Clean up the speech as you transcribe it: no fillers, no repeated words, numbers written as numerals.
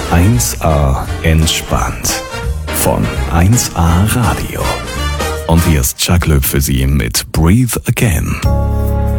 1A entspannt von 1A Radio. Und hier ist Chuck Lüb für Sie mit Breathe Again.